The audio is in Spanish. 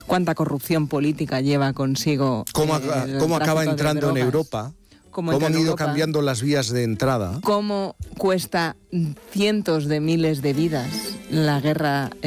cuánta corrupción política lleva consigo. ¿Cómo acaba entrando en Europa? ¿Cómo han ido cambiando las vías de entrada? ¿Cómo cuesta cientos de miles de vidas la guerra